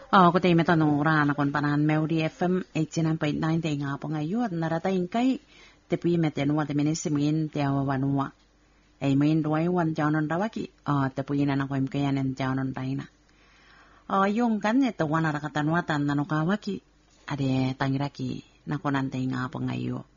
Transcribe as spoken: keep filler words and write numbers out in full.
Oh, ko tayo metanong rana kon panahan Melody F M eighty-nine point nine tayo nga po ngayon. Naratayin kay tepi metenwa te minisimin te awawanwa. Ay main duway wan jaunon rawaki. Oh, tepi na na ko imkayanan jaunon rayna. Oh, yung kan ito wana rakatanwatan nanukawaki. Ade tangiraki na ko nantay nga po ngayon.